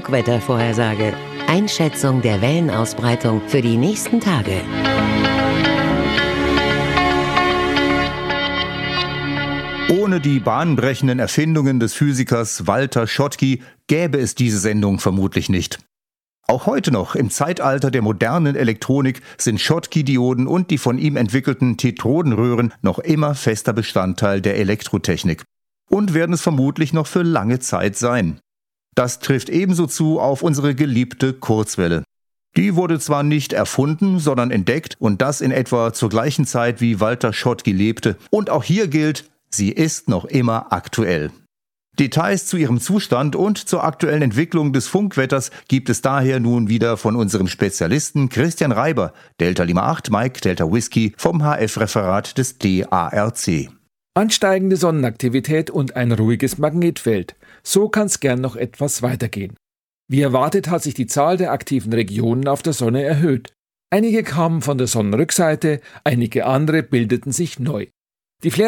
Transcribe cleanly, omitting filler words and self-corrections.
Funkwettervorhersage. Einschätzung der Wellenausbreitung für die nächsten Tage. Ohne die bahnbrechenden Erfindungen des Physikers Walter Schottky gäbe es diese Sendung vermutlich nicht. Auch heute noch, im Zeitalter der modernen Elektronik, sind Schottky-Dioden und die von ihm entwickelten Tetrodenröhren noch immer fester Bestandteil der Elektrotechnik und werden es vermutlich noch für lange Zeit sein. Das trifft ebenso zu auf unsere geliebte Kurzwelle. Die wurde zwar nicht erfunden, sondern entdeckt und das in etwa zur gleichen Zeit, wie Walter Schottky lebte. Und auch hier gilt, sie ist noch immer aktuell. Details zu ihrem Zustand und zur aktuellen Entwicklung des Funkwetters gibt es daher nun wieder von unserem Spezialisten Christian Reiber, Delta Lima 8 Mike Delta Whisky vom HF-Referat des DARC. Ansteigende Sonnenaktivität und ein ruhiges Magnetfeld. So kann es gern noch etwas weitergehen. Wie erwartet hat sich die Zahl der aktiven Regionen auf der Sonne erhöht. Einige kamen von der Sonnenrückseite, einige andere bildeten sich neu. Die